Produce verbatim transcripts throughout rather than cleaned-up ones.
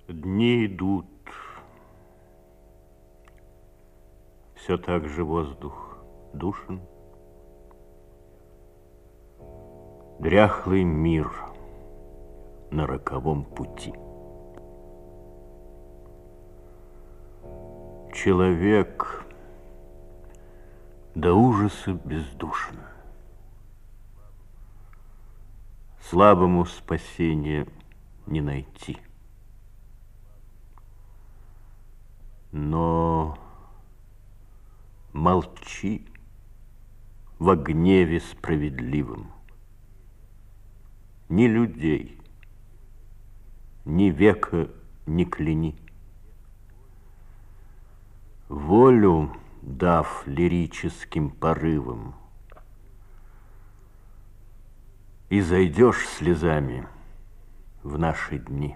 Дни идут. Все так же воздух душен. Дряхлый мир на роковом пути. Человек до ужаса бездушен. Слабому спасения не найти. Но молчи во гневе справедливым. Ни людей, ни века не кляни. Волю дав лирическим порывам, и зайдешь слезами в наши дни.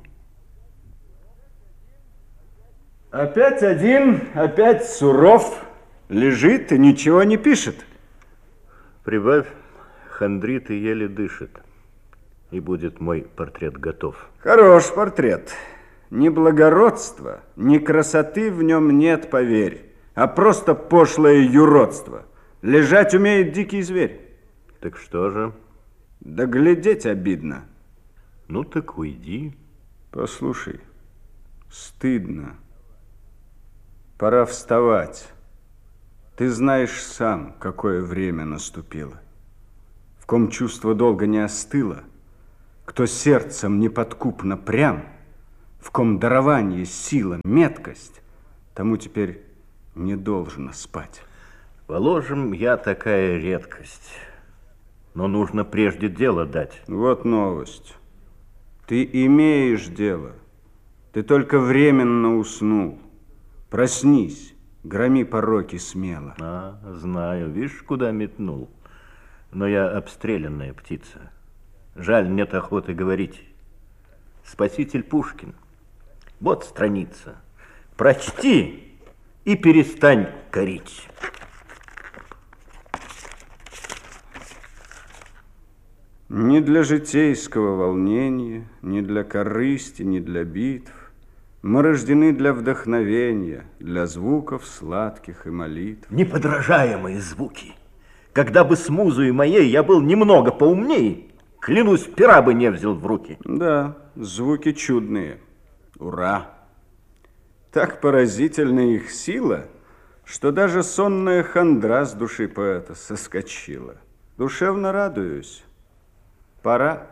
Опять один, опять суров, лежит и ничего не пишет. Прибавь, хандрит и еле дышит, и будет мой портрет готов. Хорош портрет. Ни благородства, ни красоты в нем нет, поверь, а просто пошлое юродство. Лежать умеет дикий зверь. Так что же? Да глядеть обидно. Ну так уйди. Послушай, стыдно. Пора вставать. Ты знаешь сам, какое время наступило. В ком чувство долго не остыло, кто сердцем неподкупно прям, в ком дарование, сила, меткость, тому теперь не должно спать. Положим, я такая редкость, но нужно прежде дело дать. Вот новость. Ты имеешь дело. Ты только временно уснул. Проснись, громи пороки смело. А, знаю, видишь, куда метнул. Но я обстрелянная птица. Жаль, нет охоты говорить. Спаситель Пушкин. Вот страница. Прочти и перестань корить. Ни для житейского волнения, ни для корысти, ни для битв мы рождены для вдохновения, для звуков сладких и молитв. Неподражаемые звуки. Когда бы с музой моей я был немного поумней, клянусь, пера бы не взял в руки. Да, звуки чудные. Ура! Так поразительна их сила, что даже сонная хандра с души поэта соскочила. Душевно радуюсь. Пора.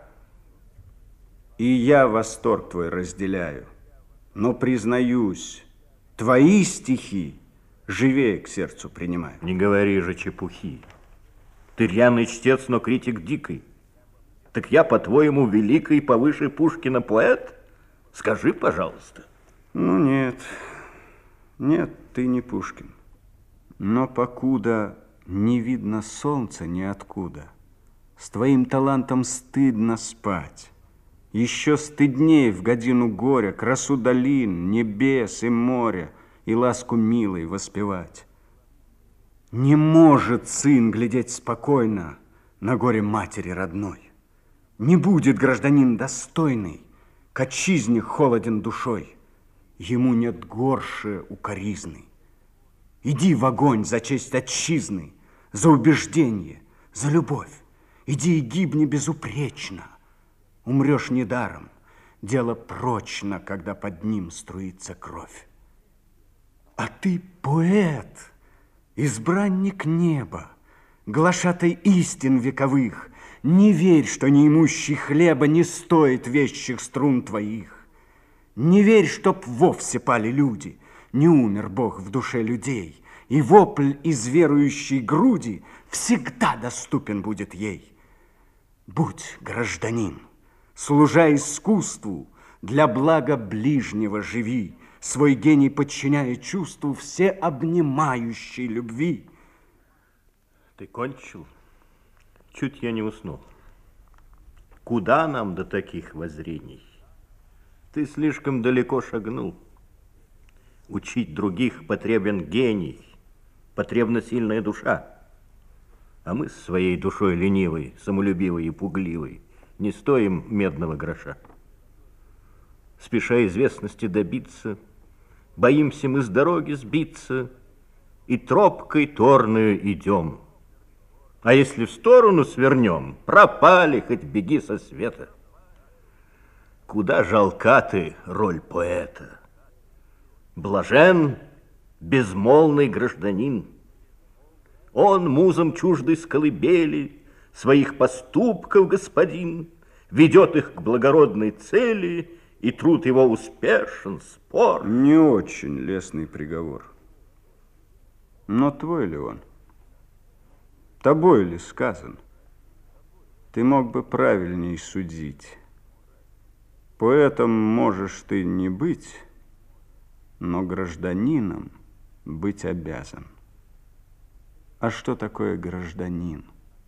И я восторг твой разделяю. Но, признаюсь, твои стихи живее к сердцу принимаю. Не говори же чепухи. Ты рьяный чтец, но критик дикий. Так я, по-твоему, великий повыше Пушкина поэт? Скажи, пожалуйста. Ну, нет. Нет, ты не Пушкин. Но покуда не видно солнца ниоткуда, с твоим талантом стыдно спать. Еще стыднее в годину горя красу долин, небес и моря и ласку милой воспевать. Не может сын глядеть спокойно на горе матери родной. Не будет гражданин достойный к отчизне холоден душой. Ему нет горше укоризны. Иди в огонь за честь отчизны, за убеждение, за любовь. Иди и гибни безупречно. Умрешь недаром, дело прочно, когда под ним струится кровь. А ты поэт, избранник неба, глашатай истин вековых. Не верь, что неимущий хлеба не стоит вещих струн твоих. Не верь, чтоб вовсе пали люди, не умер Бог в душе людей, и вопль из верующей груди всегда доступен будет ей. Будь гражданин, служа искусству, для блага ближнего живи, свой гений подчиняя чувству всеобнимающей любви. Ты кончил? Чуть я не уснул. Куда нам до таких воззрений? Ты слишком далеко шагнул. Учить других потребен гений, потребна сильная душа. А мы с своей душой ленивой, самолюбивой и пугливой не стоим медного гроша. С спеша известности добиться, боимся мы с дороги сбиться и тропкой торную идем. А если в сторону свернем, пропали, хоть беги со света. Куда жалка ты роль поэта? Блажен безмолвный гражданин. Он музам чуждой с колыбели, своих поступков господин, ведет их к благородной цели, и труд его успешен, спор. Не очень лестный приговор. Но твой ли он? Тобой ли сказан? Ты мог бы правильней судить. Поэтом можешь ты не быть, но гражданином быть обязан. А что такое гражданин?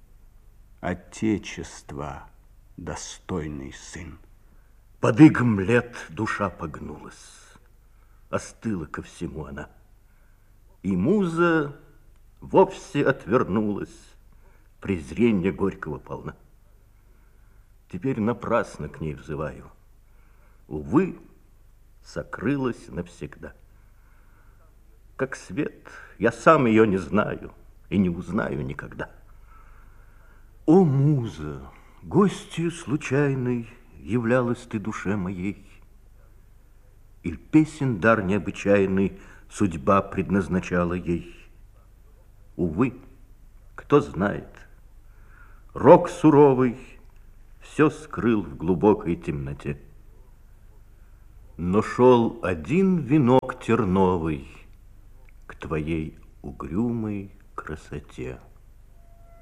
Отечества достойный сын. Под игом лет душа погнулась, остыла ко всему она, и муза вовсе отвернулась, презренья горького полна. Теперь напрасно к ней взываю, увы, сокрылась навсегда. Как свет, я сам ее не знаю и не узнаю никогда. О, муза, гостью случайной являлась ты душе моей, иль песен дар необычайный судьба предназначала ей. Увы, кто знает, рок суровый все скрыл в глубокой темноте. Но шел один венок терновый к твоей угрюмой красоте.